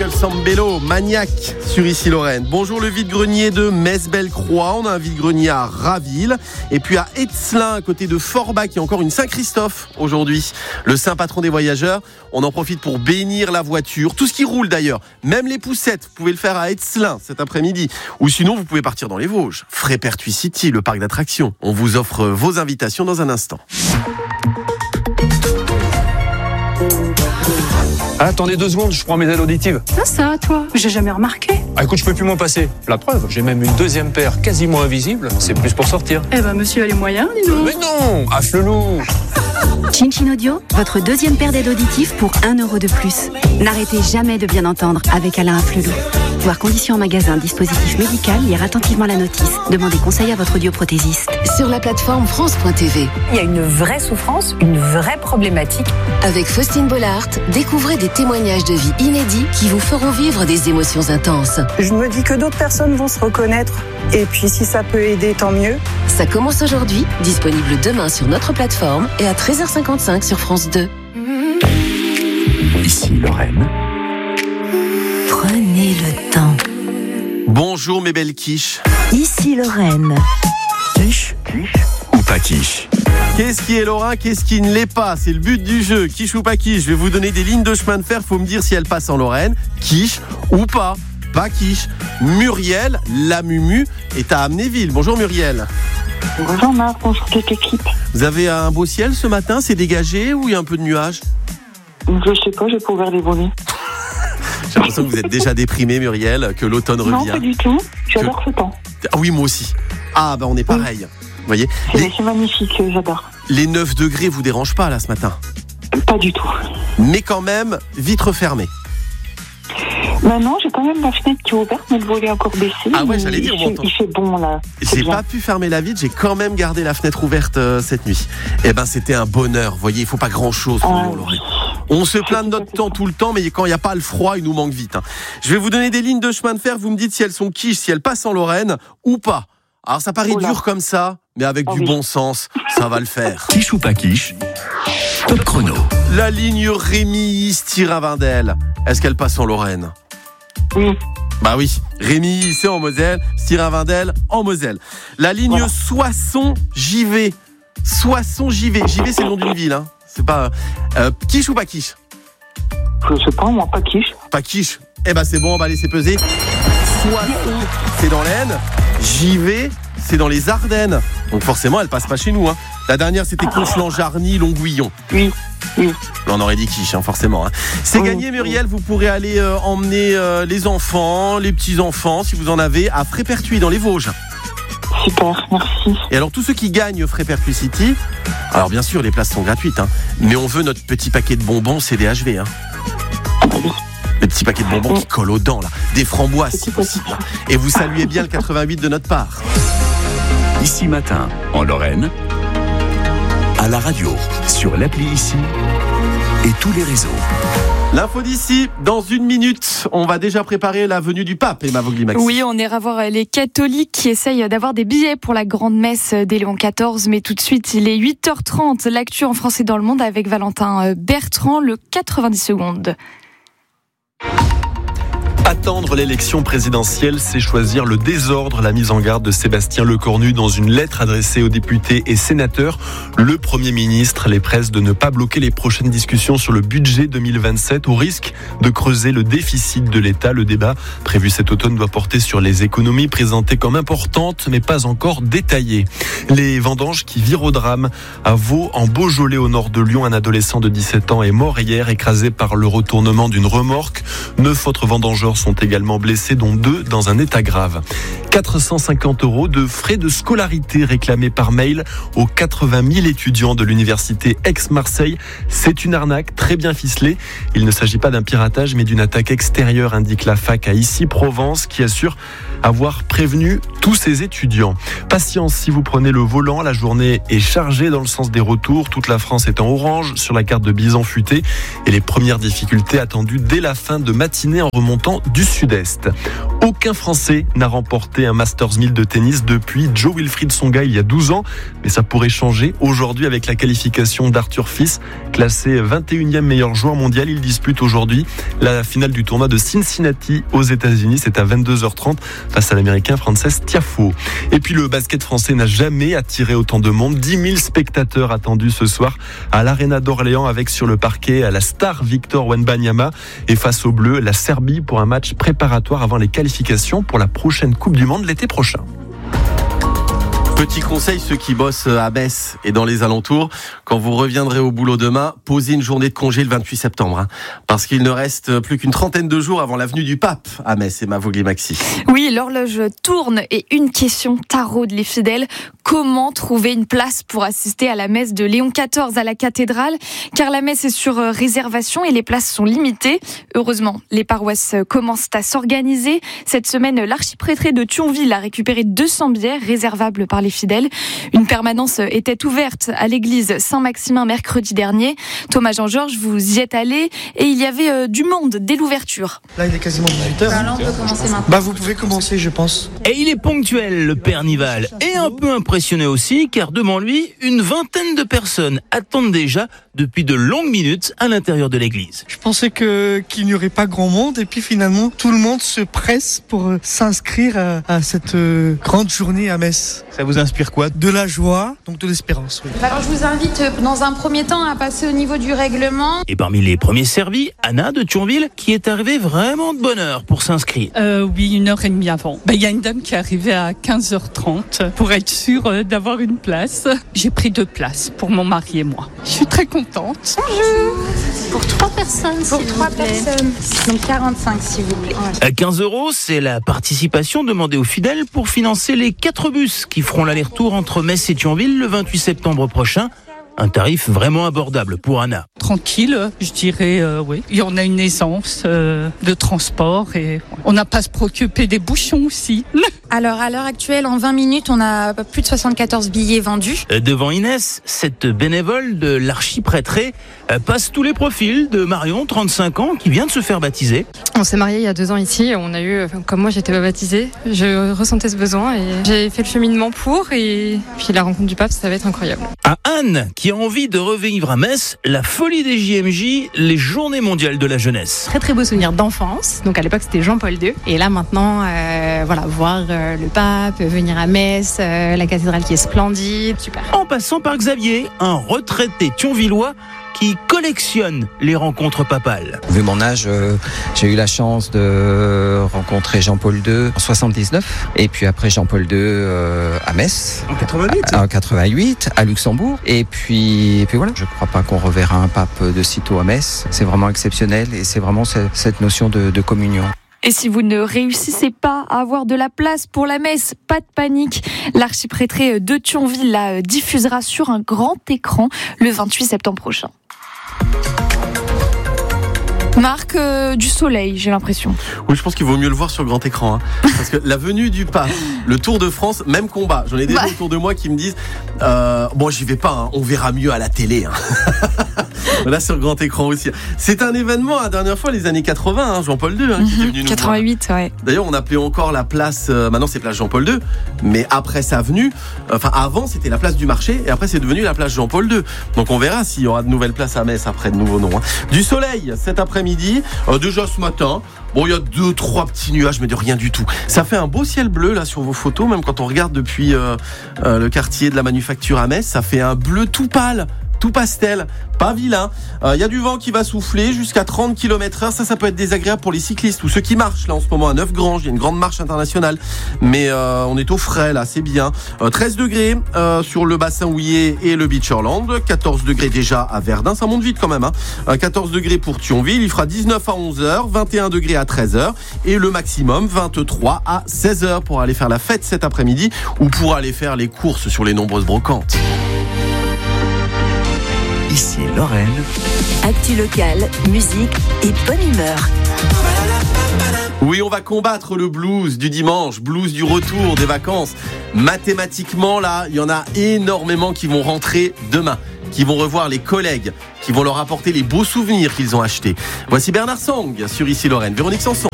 Michael Sambello, Maniac sur Issy-Lorraine. Bonjour le vide-grenier de Metz-Belle-Croix. On a un vide-grenier à Raville. Et puis à Etzelin, à côté de Forbach, il y a encore une Saint-Christophe aujourd'hui. Le saint patron des voyageurs. On en profite pour bénir la voiture. Tout ce qui roule d'ailleurs. Même les poussettes, vous pouvez le faire à Etzelin cet après-midi. Ou sinon, vous pouvez partir dans les Vosges. Frépertuis City, le parc d'attractions. On vous offre vos invitations dans un instant. Attendez 2 secondes, je prends mes aides auditives. Ça, toi, j'ai jamais remarqué. Écoute, je peux plus m'en passer. La preuve, j'ai même une deuxième paire quasiment invisible. C'est plus pour sortir. Monsieur a les moyens, dis donc. Mais non, Afflelou. Chin Audio, votre deuxième paire d'aides auditives pour 1 € de plus. N'arrêtez jamais de bien entendre avec Alain Afflelou. Voir conditions en magasin, dispositif médical, lire attentivement la notice. Demandez conseil à votre audioprothésiste. Sur la plateforme France.tv. Il y a une vraie souffrance, une vraie problématique. Avec Faustine Bollard, découvrez des témoignages de vie inédits qui vous feront vivre des émotions intenses. Je me dis que d'autres personnes vont se reconnaître. Et puis si ça peut aider, tant mieux. Ça commence aujourd'hui, disponible demain sur notre plateforme et à 13h55 sur France 2. Issy-Lorraine. Prenez le temps. Bonjour mes belles quiches. Issy-Lorraine. Quiche ou pas quiche? Qu'est-ce qui est lorrain, qu'est-ce qui ne l'est pas? C'est le but du jeu. Quiche ou pas quiche? Je vais vous donner des lignes de chemin de fer. Faut me dire si elles passent en Lorraine. Quiche ou pas? Pas quiche. Muriel, la Mumu, est à Amnéville. Bonjour Muriel. Bonjour Marc, bonjour toute l'équipe. Vous avez un beau ciel ce matin? C'est dégagé ou il y a un peu de nuages? Je sais pas, j'ai pas ouvert les volets. J'ai l'impression que vous êtes déjà déprimé Muriel, que l'automne revient. Non, pas du tout. J'adore ce temps. Ah oui, moi aussi. Ah on est pareil. Vous voyez, c'est magnifique, j'adore. Les 9 degrés vous dérangent pas là ce matin? Pas du tout. Mais quand même, vitre fermée. Non, j'ai quand même la fenêtre qui est ouverte, mais le volet est encore baissé. Ah ouais, j'allais dire, il fait bon là. J'ai pas pu fermer la vitre, j'ai quand même gardé la fenêtre ouverte cette nuit. C'était un bonheur. Vous voyez, il faut pas grand chose pour nous, Lorraine. On se plaint de notre temps tout le temps, mais quand il n'y a pas le froid, il nous manque vite. Je vais vous donner des lignes de chemin de fer, vous me dites si elles sont quiches, si elles passent en Lorraine ou pas. Alors ça paraît dur comme ça, mais avec du bon sens, ça va le faire. Quiche ou pas quiche? Top chrono. La ligne Rémy-Styravindel, est-ce qu'elle passe en Lorraine? Oui. Bah oui, Rémy, c'est en Moselle, Styravindel en Moselle. La ligne Soissons-Givet. Soissons-Givet. Givet, c'est le nom d'une ville, hein. C'est pas... quiche ou pas quiche? Je sais pas, moi, pas quiche. Pas quiche. C'est bon, on va laisser peser. Soissons, c'est dans l'Aisne. Givet, c'est dans les Ardennes. Donc forcément, elle passe pas chez nous, hein. La dernière, c'était Conflans-Jarny, Longuillon. Oui. On aurait dit quiche, hein, forcément. Hein. C'est gagné, Muriel. Vous pourrez aller emmener les enfants, les petits-enfants, si vous en avez, à Frépertuis, dans les Vosges. Super, merci. Et alors, tous ceux qui gagnent Frépertuis City, alors bien sûr, les places sont gratuites, hein, mais on veut notre petit paquet de bonbons CDHV. Hein. Le petit paquet de bonbons qui colle aux dents, là. Des framboises, si possible. Et vous saluez bien le 88 de notre part. Ici Matin, en Lorraine, à la radio, sur l'appli Ici et tous les réseaux. L'info d'ici, dans 1 minute, on va déjà préparer la venue du pape, Emma Vogli-Maxi. Oui, on ira voir les catholiques qui essayent d'avoir des billets pour la grande messe des Léon XIV. Mais tout de suite, il est 8h30. L'actu en France et dans le monde avec Valentin Bertrand, le 90 secondes. Attendre l'élection présidentielle, c'est choisir le désordre, la mise en garde de Sébastien Lecornu dans une lettre adressée aux députés et sénateurs. Le Premier ministre les presse de ne pas bloquer les prochaines discussions sur le budget 2027 au risque de creuser le déficit de l'État. Le débat prévu cet automne doit porter sur les économies présentées comme importantes mais pas encore détaillées. Les vendanges qui virent au drame. À Vaux, en Beaujolais au nord de Lyon, un adolescent de 17 ans est mort hier écrasé par le retournement d'une remorque. 9 autres vendangeurs sont également blessés, dont 2 dans un état grave. 450 € de frais de scolarité réclamés par mail aux 80 000 étudiants de l'université Aix-Marseille. C'est une arnaque très bien ficelée. Il ne s'agit pas d'un piratage mais d'une attaque extérieure, indique la fac à Issy-Provence qui assure avoir prévenu tous ses étudiants. Patience si vous prenez le volant, la journée est chargée dans le sens des retours. Toute la France est en orange sur la carte de Bison futé et les premières difficultés attendues dès la fin de matinée en remontant du Sud-Est. Aucun Français n'a remporté un Masters 1000 de tennis depuis Jo-Wilfried Tsonga il y a 12 ans. Mais ça pourrait changer aujourd'hui avec la qualification d'Arthur Fils, classé 21e meilleur joueur mondial. Il dispute aujourd'hui la finale du tournoi de Cincinnati aux États-Unis. C'est à 22h30 face à l'Américain Frances Tiafoe. Et puis le basket français n'a jamais attiré autant de monde. 10 000 spectateurs attendus ce soir à l'Arena d'Orléans avec sur le parquet la star Victor Wembanyama et face aux Bleus, la Serbie pour un match préparatoire avant les qualifications pour la prochaine Coupe du Monde l'été prochain. Petit conseil, ceux qui bossent à Metz et dans les alentours, quand vous reviendrez au boulot demain, posez une journée de congé le 28 septembre. Parce qu'il ne reste plus qu'une trentaine de jours avant l'avenue du Pape à Metz. Emma Vogli-Maxi. Oui, l'horloge tourne et une question taraude les fidèles. Comment trouver une place pour assister à la messe de Léon XIV à la cathédrale ? Car la messe est sur réservation et les places sont limitées. Heureusement, les paroisses commencent à s'organiser. Cette semaine, l'archiprêtré de Thionville a récupéré 200 billets réservables par les fidèles. Une permanence était ouverte à l'église Saint-Maximin mercredi dernier. Thomas Jean-Georges, vous y êtes allé et il y avait du monde dès l'ouverture. Là, il est quasiment 18h. Là, on peut commencer maintenant. Vous pouvez commencer, je pense. Et il est ponctuel, le Père Nival, et un peu impressionné aussi, car devant lui, une vingtaine de personnes attendent déjà depuis de longues minutes à l'intérieur de l'église. Je pensais qu'il n'y aurait pas grand monde, et puis finalement, tout le monde se presse pour s'inscrire à cette grande journée à Metz. Ça vous inspire quoi ? De la joie, donc de l'espérance. Oui. Alors je vous invite dans un premier temps à passer au niveau du règlement. Et parmi les premiers servis, Anna de Thionville, qui est arrivée vraiment de bonne heure pour s'inscrire. Oui, 1h30 avant. Il y a une dame qui est arrivée à 15h30 pour être sûre d'avoir une place. J'ai pris 2 places pour mon mari et moi. Je suis très contente. Bonjour. Pour 3 personnes, s'il vous plaît. Donc 45, s'il vous plaît. À 15 €, c'est la participation demandée aux fidèles pour financer les 4 bus qui feront l'aller-retour entre Metz et Thionville le 28 septembre prochain. Un tarif vraiment abordable pour Anna. Tranquille, je dirais, oui. Il y en a une aisance de transport et on n'a pas à se préoccuper des bouchons aussi. Alors, à l'heure actuelle, en 20 minutes, on a plus de 74 billets vendus. Devant Inès, cette bénévole de l'archiprêtré passe tous les profils de Marion, 35 ans, qui vient de se faire baptiser. On s'est mariés il y a 2 ans ici. On a eu, comme moi, j'étais pas baptisée. Je ressentais ce besoin et j'ai fait le cheminement pour. Et puis la rencontre du pape, ça va être incroyable. À Anne, qui a envie de revivre à Metz la folie des JMJ, les Journées mondiales de la jeunesse. Très très beau souvenir d'enfance. Donc à l'époque, c'était Jean-Paul II. Et là maintenant, voir le pape, venir à Metz, la cathédrale qui est splendide, super. En passant par Xavier, un retraité thionvillois qui collectionne les rencontres papales. Vu mon âge, j'ai eu la chance de rencontrer Jean-Paul II en 79 et puis après Jean-Paul II à Metz. En 88 En 88, à Luxembourg. Et puis voilà, je ne crois pas qu'on reverra un pape de sitôt à Metz. C'est vraiment exceptionnel et c'est vraiment cette notion de communion. Et si vous ne réussissez pas à avoir de la place pour la messe, pas de panique. L'archiprêtré de Thionville la diffusera sur un grand écran le 28 septembre prochain. Marc, du soleil, j'ai l'impression. Oui, je pense qu'il vaut mieux le voir sur grand écran. Parce que la venue du pape, le Tour de France, même combat. J'en ai des gens autour de moi qui me disent j'y vais pas, on verra mieux à la télé. Là, sur grand écran aussi. C'est un événement, la dernière fois, les années 80, Jean-Paul II, qui est venu nous 88, voir. Ouais. D'ailleurs, on appelait encore la place, maintenant c'est place Jean-Paul II, mais après sa venue, avant c'était la place du marché, et après c'est devenu la place Jean-Paul II. Donc on verra s'il y aura de nouvelles places à Metz après de nouveaux noms. Du soleil cet après-midi, déjà ce matin. Bon, il y a 2-3 petits nuages, mais de rien du tout. Ça fait un beau ciel bleu là sur vos photos, même quand on regarde depuis le quartier de la Manufacture à Metz, ça fait un bleu tout pâle. Tout pastel, pas vilain. Il y a du vent qui va souffler jusqu'à 30 km/h. Ça peut être désagréable pour les cyclistes ou ceux qui marchent là en ce moment à Neufgrange. Il y a une grande marche internationale. Mais on est au frais là, c'est bien. 13 degrés sur le bassin houillé et le Beacherland. 14 degrés déjà à Verdun. Ça monte vite quand même. 14 degrés pour Thionville. Il fera 19 à 11h, 21 degrés à 13h. Et le maximum, 23 à 16h pour aller faire la fête cet après-midi ou pour aller faire les courses sur les nombreuses brocantes. Ici Lorraine. Actu locale, musique et bonne humeur. Oui, on va combattre le blues du dimanche, blues du retour des vacances. Mathématiquement, là, il y en a énormément qui vont rentrer demain, qui vont revoir les collègues, qui vont leur apporter les beaux souvenirs qu'ils ont achetés. Voici Bernard Sang sur Ici Lorraine. Véronique Sanson.